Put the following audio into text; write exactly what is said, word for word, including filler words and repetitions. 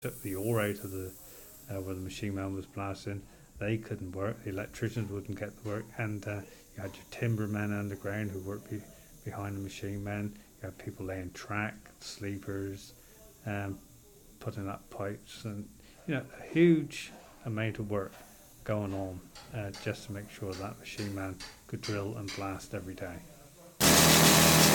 took the ore out of the uh, where the machine man was blasting. They couldn't work. The electricians wouldn't get the work, and uh, you had your timber men underground who worked be- behind the machine men. You had people laying track, sleepers, um, putting up pipes, and you know a huge amount of work going on uh, just to make sure that machine man could drill and blast every day.